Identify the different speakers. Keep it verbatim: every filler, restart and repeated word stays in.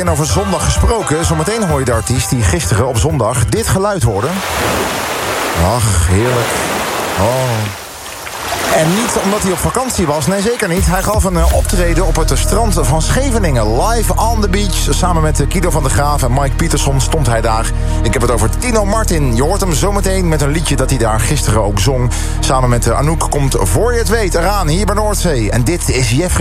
Speaker 1: En over zondag gesproken, zometeen hoor je de artiest die gisteren op zondag dit geluid hoorde. Ach, heerlijk. Oh. En niet omdat hij op vakantie was, nee zeker niet. Hij gaf een uh, optreden op het strand van Scheveningen. Live on the beach. Samen met Guido van der Graaf en Mike Pietersson stond hij daar. Ik heb het over Tino Martin. Je hoort hem zometeen met een liedje dat hij daar gisteren ook zong. Samen met uh, Anouk komt voor je het weet eraan hier bij Noordzee. En dit is Jeffrey.